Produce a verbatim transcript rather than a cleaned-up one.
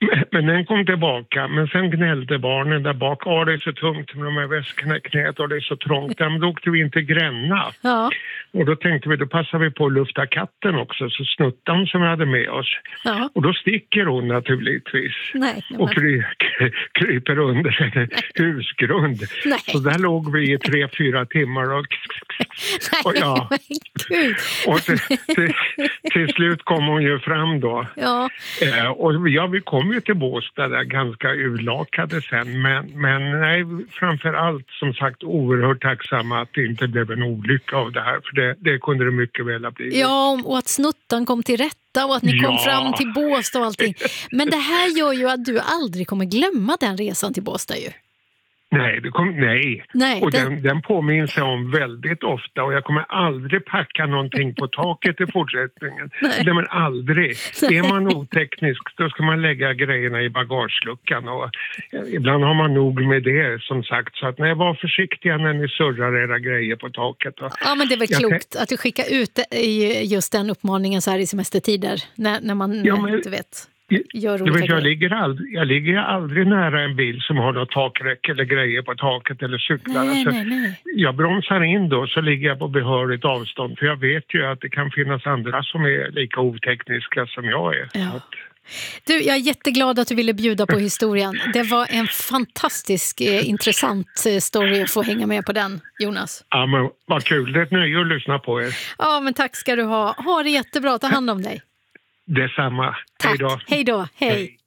Men, men den kom tillbaka, men sen gnällde barnen där bak. Ja, det är så tungt med de här väskorna i knät och det är så trångt. Men då åkte vi inte Gränna. Ja. Och då tänkte vi, då passar vi på att lufta katten också. Så Snuttan som vi hade med oss. Ja. Och då sticker hon naturligtvis. Nej, men... Och kry, kryper under en husgrund. Nej. Så där låg vi i tre, fyra timmar och... Nej, och ja. men gud. Och till, till, till slut kom hon ju fram då. Ja. Eh, och ja, vi kom ju till Båstad där ganska urlakade sen. Men, men nej, framför allt som sagt oerhört tacksamma att det inte blev en olycka av det här. För det, det kunde det mycket väl ha blivit. Ja, och att Snuttan kom till rätta och att ni kom Ja. fram till Båstad och allting. Men det här gör ju att du aldrig kommer glömma den resan till Båstad ju. Nej, det kom, nej. Nej, och den- den, den påminns jag om väldigt ofta och jag kommer aldrig packa någonting på taket i fortsättningen. Nej. Nej, men aldrig. Är man oteknisk då ska man lägga grejerna i bagageluckan och eh, ibland har man nog med det som sagt. Så att nej, var försiktiga när ni surrar era grejer på taket. Och, Ja, men det är väl Jag klokt att du skickar ut i just den uppmaningen så här i semestertider när, när man Ja, men- inte vet. Gör Du olika vet, jag, grejer. ligger aldrig, jag ligger aldrig nära en bil som har något takräck eller grejer på taket eller cyklar. Nej, Alltså, nej, nej. jag bromsar in då så ligger jag på behörigt avstånd för jag vet ju att det kan finnas andra som är lika otekniska som jag är. Ja. Så att, Du, jag är jätteglad att du ville bjuda på historien. Det var en fantastisk, eh, intressant eh, story att få hänga med på den, Jonas. ja, men vad kul, det är ett nöje att lyssna på er. Ja, men tack ska du ha. Ha det jättebra, ta hand om dig. Detsamma. Tack. Hej då. Hej då. Hej. Hej.